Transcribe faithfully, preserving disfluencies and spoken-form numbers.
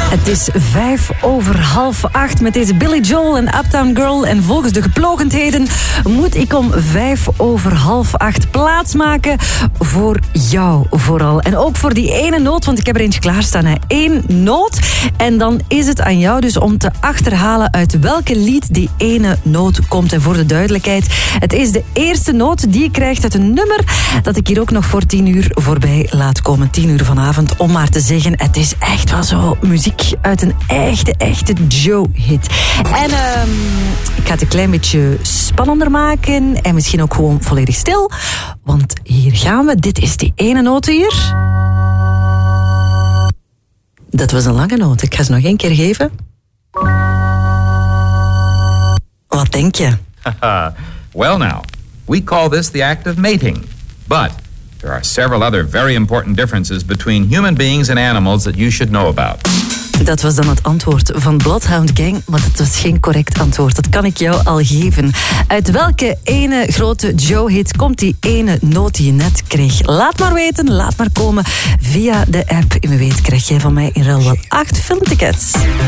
Het is vijf over half acht met deze Billy Joel en Uptown Girl. En volgens de geplogendheden moet ik om vijf over half acht plaatsmaken voor jou vooral. En ook voor die ene noot, want ik heb er eentje klaarstaan. Hè. Eén noot. En dan is het aan jou dus om te achterhalen uit welke lied die ene noot komt. En voor de duidelijkheid, het is de eerste noot die je krijgt uit een nummer dat ik hier ook nog voor tien uur voorbij laat komen. Tien uur vanavond, om maar te zeggen, het is echt wel zo muziek uit een echte, echte Joe-hit. En uh, ik ga het een klein beetje spannender maken en misschien ook gewoon volledig stil. Want hier gaan we. Dit is die ene noot hier. Dat was een lange noot. Ik ga ze nog één keer geven. Wat denk je? Well now, we call this the act of mating. But there are several other very important differences between human beings and animals that you should know about. Dat was dan het antwoord van Bloodhound Gang, maar dat was geen correct antwoord. Dat kan ik jou al geven. Uit welke ene grote Joe-hit komt die ene noot die je net kreeg? Laat maar weten, laat maar komen. Via de app. En wie weet krijg jij van mij in ruil wel acht filmtickets.